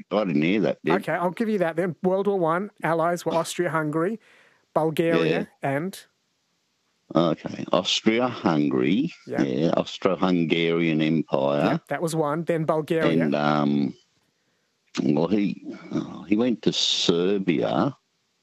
I didn't hear that bit. Okay, I'll give you that then. World War One, allies were Austria-Hungary, Bulgaria, and... Okay, Austria-Hungary, Yeah. Austro-Hungarian Empire. Yeah, that was one. Then Bulgaria. And, well, he went to Serbia.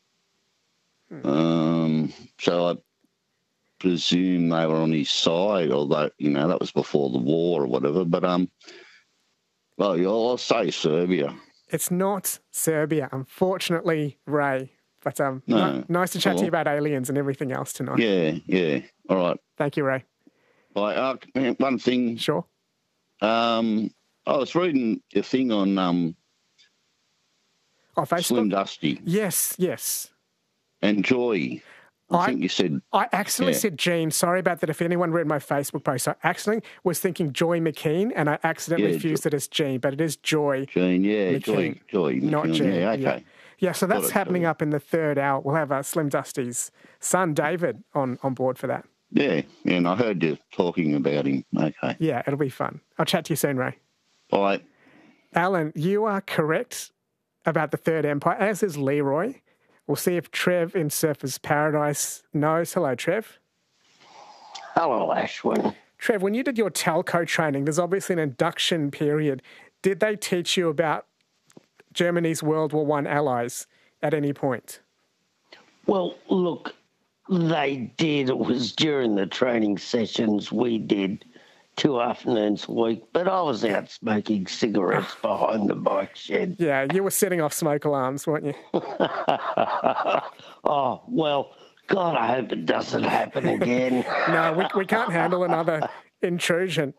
So I presume they were on his side, although, that was before the war or whatever. But, well, I'll say Serbia. It's not Serbia, unfortunately, Ray. But No. Nice to chat to you about aliens and everything else tonight. Yeah. All right. Thank you, Ray. Bye. One thing. Sure. I was reading a thing on Facebook? Slim Dusty. Yes. And Joy. I think you said... I accidentally said Jean. Sorry about that. If anyone read my Facebook post, I accidentally was thinking Joy McKean, and I accidentally fused it as Jean, but it is Joy. Jean, McKean, Joy. Not McKean. Jean. Yeah, okay. Yeah, so that's happening up in the third hour. We'll have Slim Dusty's son, David, on board for that. Yeah, and I heard you talking about him. Okay. Yeah, it'll be fun. I'll chat to you soon, Ray. Bye. Alan, you are correct about the Third Empire, as is Leroy. We'll see if Trev in Surfer's Paradise knows. Hello, Trev. Hello, Ashwin. Trev, when you did your telco training, there's obviously an induction period. Did they teach you about Germany's World War I allies at any point? Well, look, they did. It was during the training sessions we did 2 afternoons a week, but I was out smoking cigarettes behind the bike shed. Yeah, you were setting off smoke alarms, weren't you? Oh, well, God, I hope it doesn't happen again. No, we can't handle another intrusion.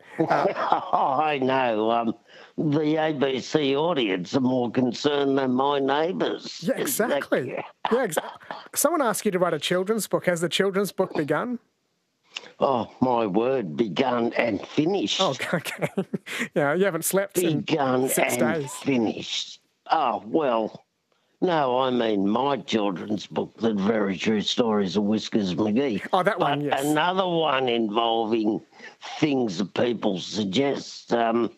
I know. The ABC audience are more concerned than my neighbours. Yeah, exactly. Someone asked you to write a children's book. Has the children's book begun? Oh, my word, begun and finished. Oh, okay. Yeah, you haven't slept begun in 6 and days. Finished. Oh, well, no, I mean my children's book, The Very True Stories of Whiskers McGee. Oh, that one, yes. Another one involving things that people suggest. Look,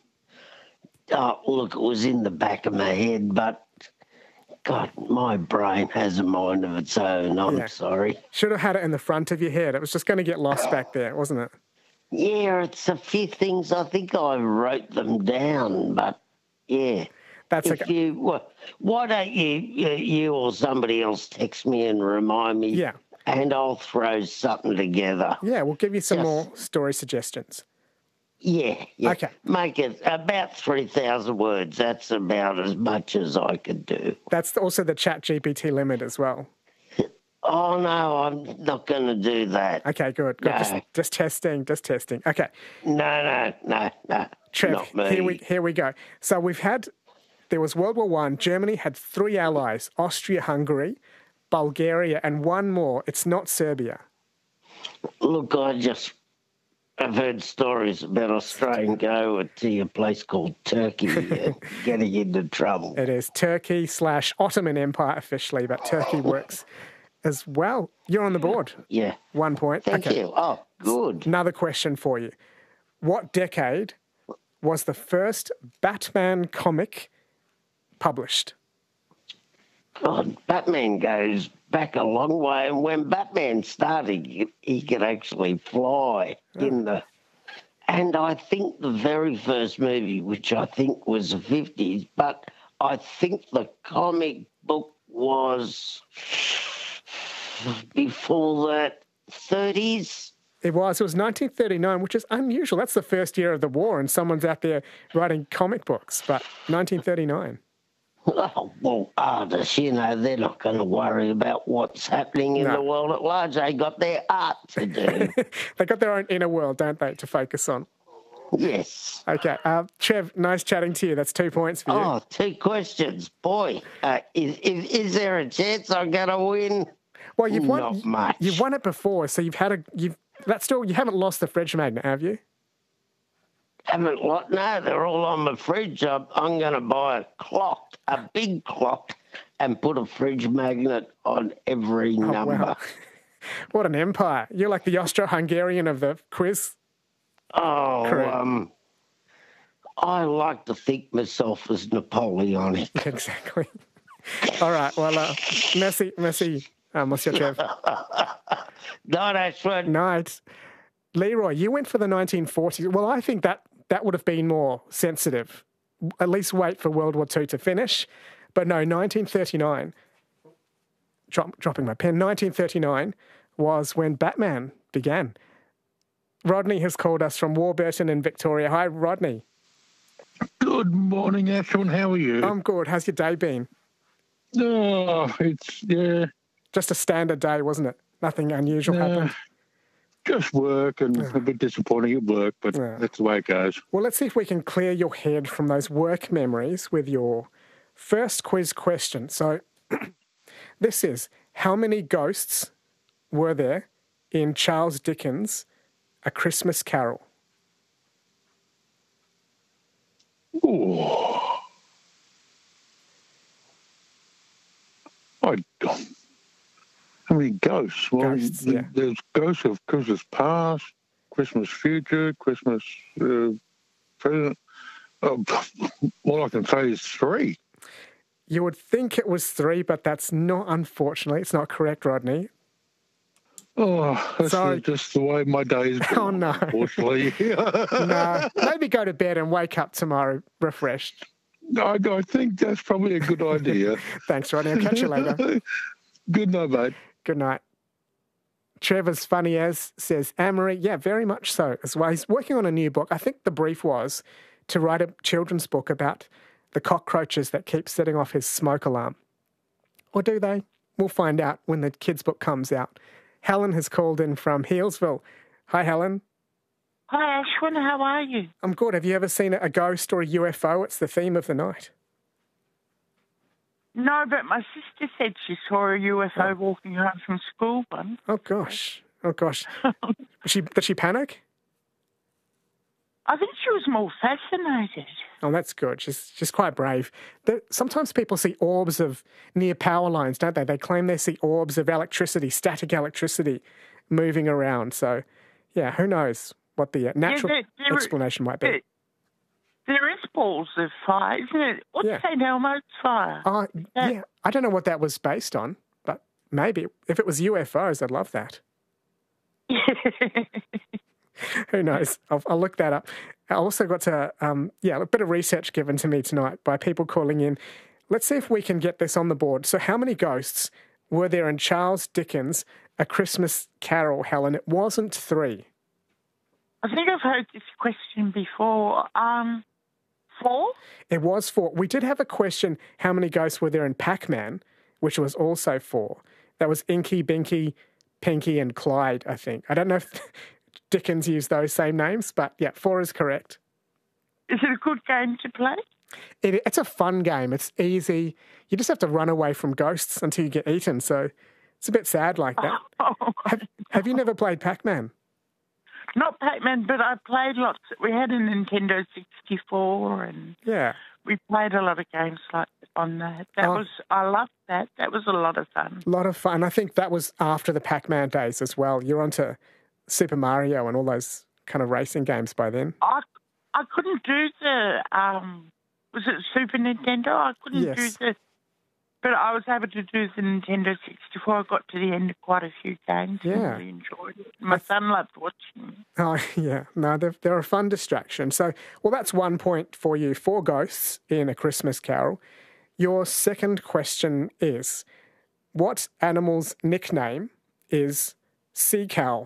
it was in the back of my head, but God, my brain has a mind of its own. I'm sorry. Should have had it in the front of your head. It was just going to get lost back there, wasn't it? Yeah, it's a few things. I think I wrote them down, but yeah. That's okay. Why don't you or somebody else text me and remind me? Yeah. And I'll throw something together. Yeah, we'll give you some more story suggestions. Yeah. Okay. Make it about 3,000 words. That's about as much as I could do. That's also the ChatGPT limit as well. Oh, no, I'm not going to do that. Okay, good. No. Just testing. Okay. No. Trev, not me. Here we go. So there was World War I. Germany had 3 allies, Austria-Hungary, Bulgaria, and one more. It's not Serbia. Look, I've heard stories about Australian go to a place called Turkey getting into trouble. It is Turkey / Ottoman Empire officially, but Turkey works as well. You're on the board. Yeah. 1 point. Thank you. Oh, good. Another question for you. What decade was the first Batman comic published? God, Batman goes back a long way, and when Batman started, he could actually fly and I think the very first movie, which I think was the 50s, but I think the comic book was before that, 30s. It was 1939, which is unusual. That's the first year of the war, and someone's out there writing comic books, but 1939. Oh, well, artists, they're not going to worry about what's happening in the world at large. They got their art to do. They got their own inner world, don't they, to focus on? Yes. Okay. Trev, nice chatting to you. That's 2 points for you. Oh, 2 questions. Boy, is there a chance I'm going to win? Well, you've won. Not much. You've won it before, so you haven't lost the fridge magnet, have you? No, they're all on the fridge. I'm going to buy a big clock, and put a fridge magnet on every number. Wow. What an empire. You're like the Austro-Hungarian of the quiz. Oh, crew. I like to think myself as Napoleonic. Exactly. All right. Well, merci, Monsieur Trev. Night, Ashford. Night. Leroy, you went for the 1940s. Well, I think that would have been more sensitive. At least wait for World War II to finish. But no, 1939, dropping my pen, 1939 was when Batman began. Rodney has called us from Warburton in Victoria. Hi, Rodney. Good morning, Ashwin. How are you? I'm good. How's your day been? Oh, it's, Just a standard day, wasn't it? Nothing unusual happened. Just work and a bit disappointing at work, but that's the way it goes. Well, let's see if we can clear your head from those work memories with your first quiz question. So this is, how many ghosts were there in Charles Dickens' A Christmas Carol? Oh, how many ghosts? Well, Ghosts, yeah. There's ghosts of Christmas past, Christmas future, Christmas present. All I can say is 3. You would think it was 3, but that's not, unfortunately. It's not correct, Rodney. Oh, that's just the way my days go. Oh, no. Unfortunately. No, maybe go to bed and wake up tomorrow refreshed. I think that's probably a good idea. Thanks, Rodney. I'll catch you later. Good night, mate. Good night. Trevor's funny as says, Anne-Marie, yeah, very much so as well. He's working on a new book. I think the brief was to write a children's book about the cockroaches that keep setting off his smoke alarm. Or do they? We'll find out when the kids' book comes out. Helen has called in from Healesville. Hi, Helen. Hi, Ashwin. How are you? I'm good. Have you ever seen a ghost or a UFO? It's the theme of the night. No, but my sister said she saw a UFO walking home from school once. Oh, gosh. Oh, gosh. Did she panic? I think she was more fascinated. Oh, that's good. She's quite brave. Sometimes people see orbs of near power lines, don't they? They claim they see orbs of electricity, static electricity, moving around. So, yeah, who knows what the natural explanation might be. There is balls of fire, isn't it? What's St. Elmo's fire? Yeah, I don't know what that was based on, but maybe. If it was UFOs, I'd love that. Who knows? I'll look that up. I also got to, a bit of research given to me tonight by people calling in. Let's see if we can get this on the board. So how many ghosts were there in Charles Dickens' A Christmas Carol, Helen? It wasn't 3. I think I've heard this question before. 4? It was 4. We did have a question, how many ghosts were there in Pac-Man, which was also 4. That was Inky, Binky, Pinky, and Clyde, I think. I don't know if Dickens used those same names, but yeah, 4 is correct. Is it a good game to play? It's a fun game. It's easy. You just have to run away from ghosts until you get eaten, so it's a bit sad like that. Have you never played Pac-Man? Not Pac-Man, but I played lots. We had a Nintendo 64 and we played a lot of games like on that. I loved that. That was a lot of fun. A lot of fun. I think that was after the Pac-Man days as well. You're onto Super Mario and all those kind of racing games by then. I couldn't do the, was it Super Nintendo? I couldn't do the, but I was able to do the Nintendo 64. I got to the end of quite a few games and really enjoyed it. My son loved watching. Oh, yeah. No, they're a fun distraction. So, well, that's 1 point for you. 4 ghosts in A Christmas Carol. Your second question is, what animal's nickname is Sea Cow?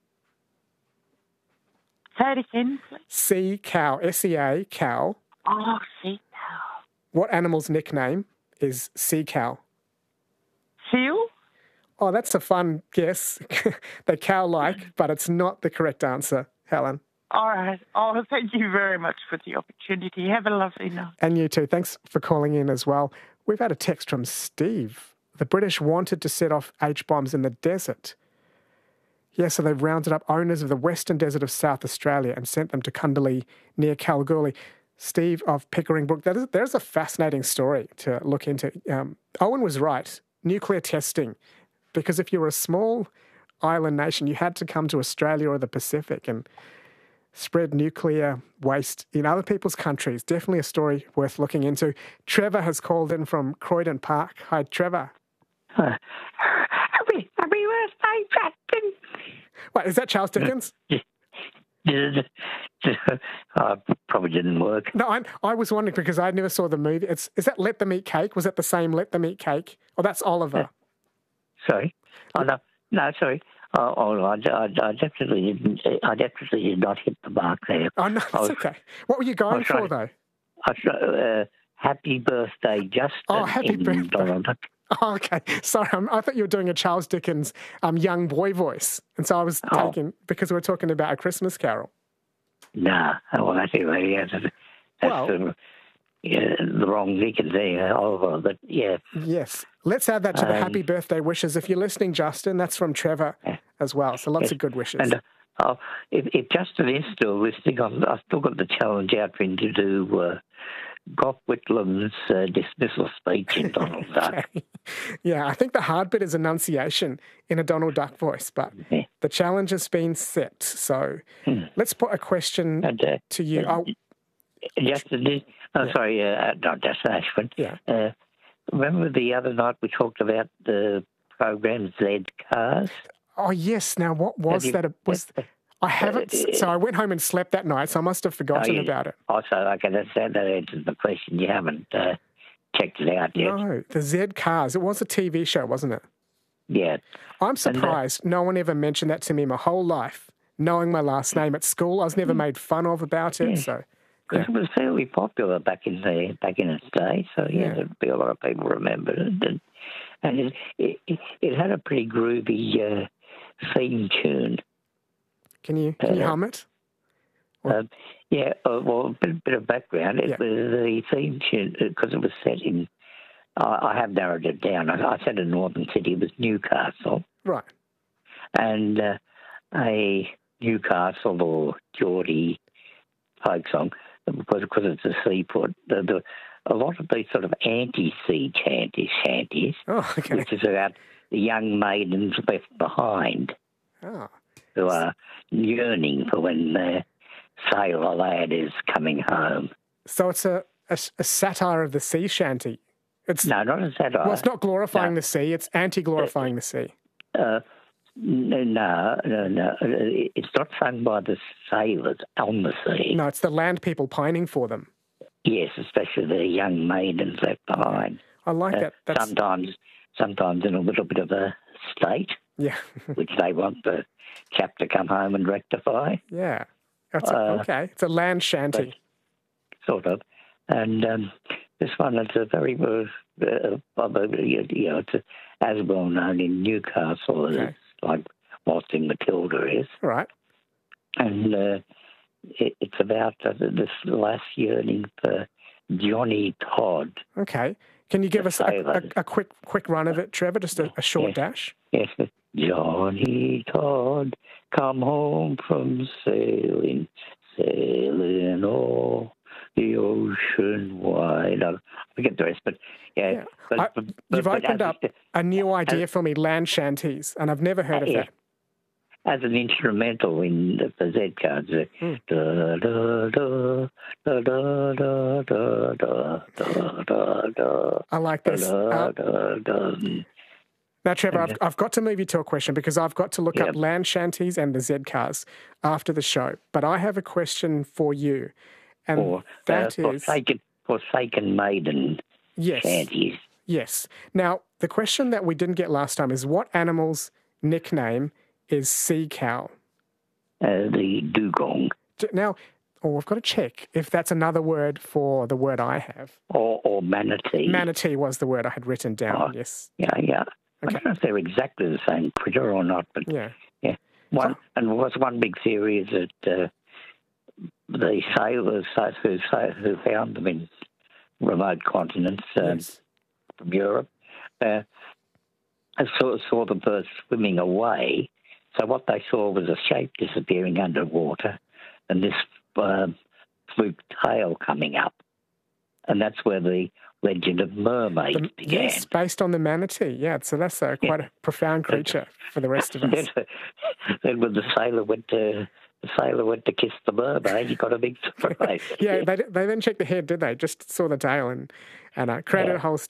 Say it again, please. Sea Cow, S-E-A, cow. Oh, sea cow. What animal's nickname is Sea Cow? Seal? Oh, that's a fun guess. They're cow-like, but it's not the correct answer, Helen. All right. Oh, thank you very much for the opportunity. Have a lovely night. And you too. Thanks for calling in as well. We've had a text from Steve. The British wanted to set off H-bombs in the desert. Yeah, so they've rounded up owners of the western desert of South Australia and sent them to Kundallee near Kalgoorlie. Steve of Pickering Brook. There's a fascinating story to look into. Owen was right. Nuclear testing. Because if you were a small island nation, you had to come to Australia or the Pacific. And spread nuclear waste in other people's countries. Definitely a story worth looking into. Trevor has called in from Croydon Park. Hi, Trevor. Happy birthday, Captain. Wait, is that Charles Dickens? Probably didn't work. No, I was wondering because I never saw the movie. Is that Let Them Eat Cake? Was it the same Let Them Eat Cake? Oh, that's Oliver. Sorry. Oh, no, sorry. I definitely didn't. I definitely did not hit the mark there. Oh, no, it's okay. What were you going for, though? Happy birthday, Justin. Oh, happy birthday. Donald Duck. Oh, okay. Sorry, I thought you were doing a Charles Dickens young boy voice. And so I was taking, because we were talking about A Christmas Carol. Nah. Well, that's the wrong Dickens there, Oliver, but yeah. Yes. Let's add that to the happy birthday wishes. If you're listening, Justin, that's from Trevor as well. So lots of good wishes. And if Justin is still listening, I've still got the challenge out for him to do Gough Whitlam's dismissal speech in Donald Duck. Yeah, I think the hard bit is enunciation in a Donald Duck voice, but the challenge has been set. So let's put a question to you. Justin, sorry, not Justin Ashford. Yeah. Remember the other night we talked about the program Z-Cars? Oh, yes. Now, what was that? I haven't. So I went home and slept that night, so I must have forgotten about it. Also, okay, that answers the question. You haven't checked it out yet. No, the Z-Cars. It was a TV show, wasn't it? Yeah. I'm surprised no one ever mentioned that to me my whole life. Knowing my last name at school, I was never made fun of about it. Yeah. So. Because it was fairly popular back in its day, so there'd be a lot of people remember it, and it had a pretty groovy theme tune. Can you hum it? Well, a bit of background. It was the theme tune because it was set in. I have narrowed it down. I said a northern city. It was Newcastle, right? And a Newcastle or Geordie folk song. Because it's a seaport, a lot of these sort of anti-sea shanties, which is about the young maidens left behind who are yearning for when their sailor lad is coming home. So it's a satire of the sea shanty. No, not a satire. Well, it's not glorifying the sea, it's anti-glorifying the sea. No. It's not sung by the sailors on the sea. No, it's the land people pining for them. Yes, especially the young maidens left behind. I like that. That's... Sometimes in a little bit of a state, which they want the chap to come home and rectify. Yeah, that's okay. It's a land shanty. Sort of. And this one is a very, it's as well known in Newcastle as like Waltzing Matilda is. Right. And it's about this last yearning for Johnny Todd. Okay. Can you give us a quick run of it, Trevor? Just a short dash? Yes. Johnny Todd, come home from sailing all the ocean wide. I forget the rest, but yeah. You've opened up a new idea for me, land shanties, and I've never heard of that. As an instrumental in the Z-Cars. Da, da, da, da, da, da, da, da, da, da. I like this. Now, Trevor, I've got to move you to a question because I've got to look up land shanties and the Z-Cars after the show. But I have a question for you. And that is... Forsaken maiden shanties. Yes. Now, the question that we didn't get last time is what animal's nickname is sea cow? The dugong. Now, we've got to check if that's another word for the word I have. Or manatee. Manatee was the word I had written down, yes. Yeah. Okay. I don't know if they're exactly the same critter or not, but yeah. And there was one big theory is that the sailors who found them in remote continents from Europe saw them first swimming away. So what they saw was a shape disappearing underwater and this fluke tail coming up. And that's where the legend of mermaids began. Yes, based on the manatee. Yeah, so that's quite a profound creature for the rest of us. Then when the sailor went to the sailor went to kiss the mermaid, he got a big surprise. Yeah, they then checked the head, did they? Just saw the tail and created a whole